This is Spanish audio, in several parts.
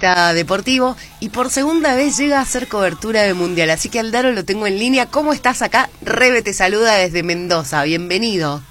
periodista deportivo y por segunda vez llega a hacer cobertura de Mundial. Así que Aldaro lo tengo en línea. ¿Cómo estás acá? Rebe te saluda desde Mendoza. Bienvenido.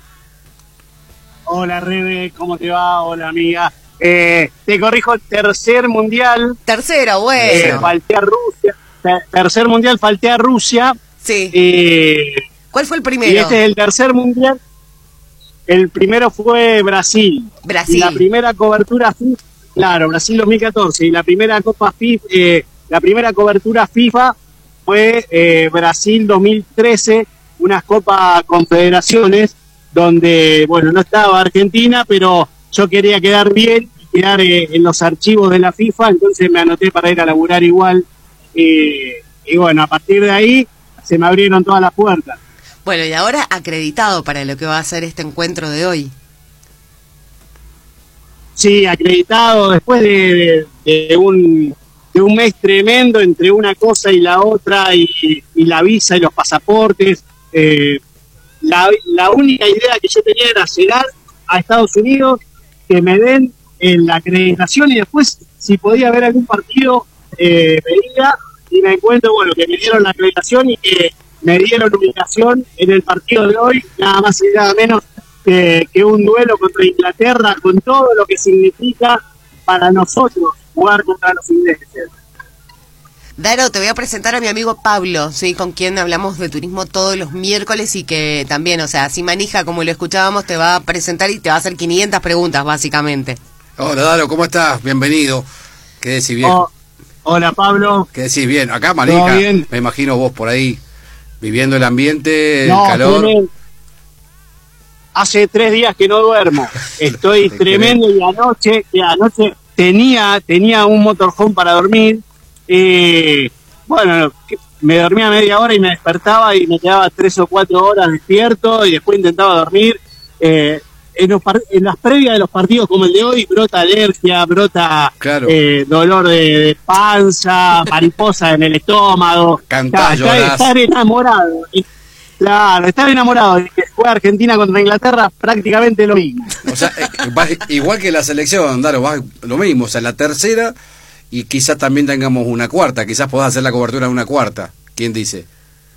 Hola Rebe, ¿cómo te va? Hola amiga. Te corrijo, tercer mundial. Tercero, bueno. Falté a Rusia. Tercer mundial, falté a Rusia. Sí. ¿Cuál fue el primero? Y este es el tercer mundial. El primero fue Brasil. Brasil. Y la primera cobertura, claro, Brasil 2014. Y la primera Copa FIFA, la primera cobertura FIFA fue Brasil 2013, unas Copa Confederaciones, donde, bueno, no estaba Argentina, pero yo quería quedar bien y quedar en los archivos de la FIFA, entonces me anoté para ir a laburar igual. Y bueno, a partir de ahí se me abrieron todas las puertas. Bueno, y ahora acreditado para lo que va a ser este encuentro de hoy. Sí, acreditado después de un mes tremendo entre una cosa y la otra, y la visa y los pasaportes. La única idea que yo tenía era llegar a Estados Unidos, que me den la acreditación y después, si podía ver algún partido, veía, y me encuentro, bueno, que me dieron la acreditación y que me dieron ubicación en el partido de hoy, nada más y nada menos que un duelo contra Inglaterra, con todo lo que significa para nosotros jugar contra los ingleses. Daro, te voy a presentar a mi amigo Pablo, sí, con quien hablamos de turismo todos los miércoles y que también, o sea, si manija, como lo escuchábamos, te va a presentar y te va a hacer 500 preguntas, básicamente. Hola, Daro, ¿cómo estás? Bienvenido. ¿Qué decís, bien? Hola, Pablo. ¿Qué decís, bien? Acá, manija, me imagino vos por ahí, viviendo el ambiente, el calor. Tremendo. Hace 3 días que no duermo. Estoy tremendo y anoche tenía un motorhome para dormir. Bueno, me dormía media hora y me despertaba y me quedaba 3 o 4 horas despierto y después intentaba dormir. En las previas de los partidos como el de hoy brota alergia, brota dolor de panza, mariposa en el estómago. Estar enamorado. Claro, estar enamorado de que juega Argentina contra Inglaterra, prácticamente lo mismo. O sea, igual que la selección, Daro, va lo mismo, o sea, la tercera y quizás también tengamos una cuarta, quizás podás hacer la cobertura de una cuarta, ¿quién dice?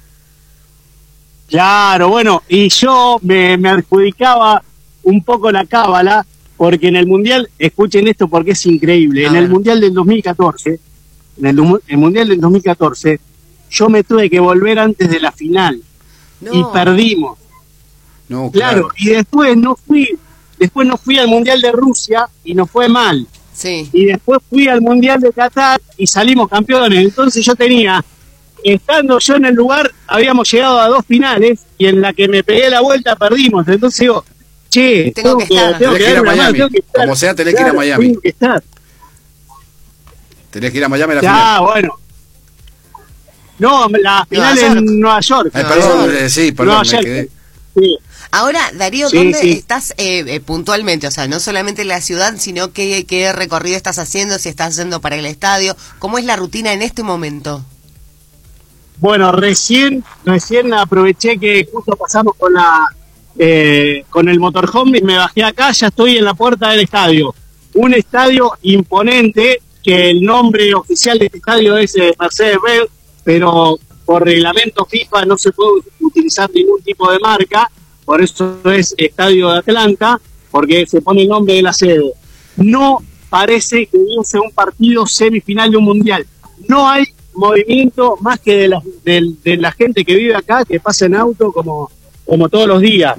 Claro, bueno, y yo me adjudicaba un poco la cábala, porque en el Mundial, escuchen esto porque es increíble, en el Mundial del 2014, el Mundial del 2014, yo me tuve que volver antes de la final. No. Y perdimos. No, claro, y después no fui al Mundial de Rusia y nos fue mal. Sí. Y después fui al Mundial de Qatar y salimos campeones. Entonces yo estando yo en el lugar, habíamos llegado a 2 finales y en la que me pegué la vuelta perdimos. Entonces digo, tengo que estar. Tenés que ir a Miami. Como sea, tenés que ir a Miami. Tengo que estar. Tenés que ir a Miami a la final. Bueno. No, la final en Nueva York. Perdón, me quedé. Sí. Ahora, Darío, ¿dónde estás puntualmente? O sea, no solamente en la ciudad, sino qué recorrido estás haciendo, si estás yendo para el estadio. ¿Cómo es la rutina en este momento? Bueno, recién aproveché que justo pasamos con el motorhome y me bajé acá, ya estoy en la puerta del estadio. Un estadio imponente, que el nombre oficial de este estadio es Mercedes-Benz, pero por reglamento FIFA no se puede utilizar ningún tipo de marca, por eso es Estadio de Atlanta, porque se pone el nombre de la sede. No parece que hubiese un partido semifinal de un mundial. No hay movimiento más que de la gente que vive acá, que pasa en auto como todos los días.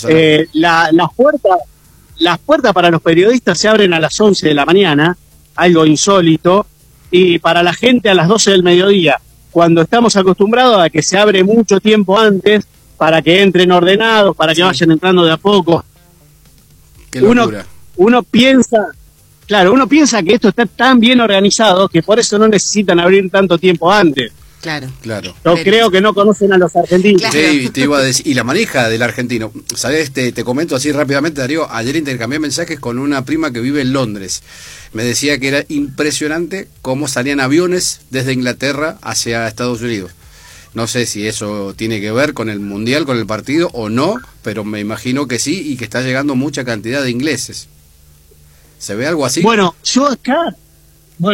Las puertas para los periodistas se abren a las 11 de la mañana, algo insólito, y para la gente a las 12 del mediodía, cuando estamos acostumbrados a que se abre mucho tiempo antes para que entren ordenados, para que vayan entrando de a poco. Qué locura. Uno piensa que esto está tan bien organizado que por eso no necesitan abrir tanto tiempo antes. Claro. Yo creo que no conocen a los argentinos. Claro. Sí, te iba a decir. Y la manija del argentino. ¿Sabés? Te comento así rápidamente, Darío. Ayer intercambié mensajes con una prima que vive en Londres. Me decía que era impresionante cómo salían aviones desde Inglaterra hacia Estados Unidos. No sé si eso tiene que ver con el Mundial, con el partido o no, pero me imagino que sí y que está llegando mucha cantidad de ingleses. ¿Se ve algo así? Bueno, yo acá